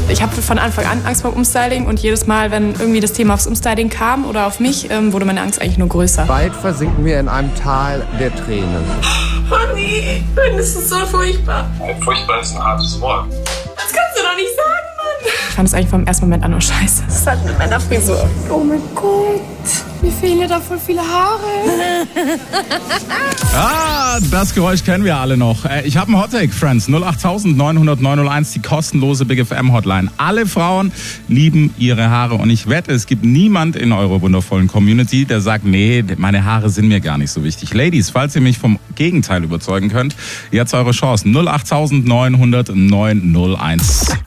Ich habe von Anfang an Angst vor Umstyling und jedes Mal, wenn irgendwie das Thema aufs Umstyling kam oder auf mich, wurde meine Angst eigentlich nur größer. Bald versinken wir in einem Tal der Tränen. Oh nee, das ist so furchtbar. Furchtbar ist ein hartes Wort. Das kannst du doch nicht sagen, Mann. Ich fand es eigentlich vom ersten Moment an nur scheiße. Das ist halt mit meiner Frisur. Oh mein Gott, mir fehlen ja da voll viele Haare. Das Geräusch kennen wir alle noch. Ich habe einen Hottake, Friends. 08900 901, die kostenlose Big FM Hotline. Alle Frauen lieben ihre Haare und ich wette, es gibt niemand in eurer wundervollen Community, der sagt, nee, meine Haare sind mir gar nicht so wichtig. Ladies, falls ihr mich vom Gegenteil überzeugen könnt, jetzt eure Chance. 08900 901.